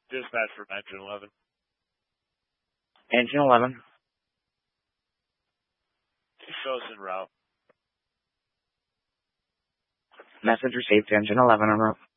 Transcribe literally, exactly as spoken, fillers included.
Dispatch from Engine eleven. Engine eleven. Show us en route. Message received, Engine eleven en route.